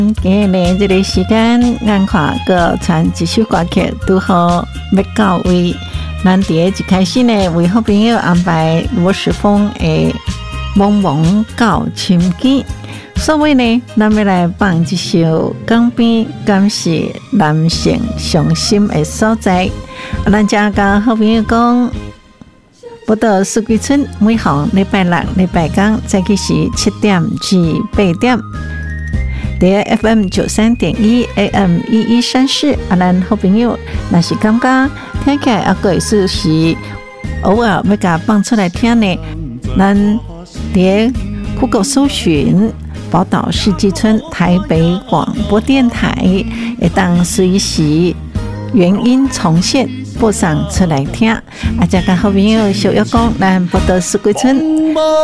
今日呢，这个时间，眼看个传一首歌曲，拄好要到位。咱伫一开始呢，为好朋友安排罗时丰的《蒙蒙到深更》，所以呢，咱要来放一首港边敢是男性伤心的所在。咱家甲好朋友讲。不到四季村，每逢礼拜六、礼拜天，早起时7點至8點，在 FM 93.1 AM 1134。咱好朋友，若是感覺聽起來還是偶爾要甲放出來聽呢，咱在酷狗搜尋寶島四季村台北廣播電台，會當隨時原音重現。播上出来听，再跟好朋友小月讲，咱不到四季村。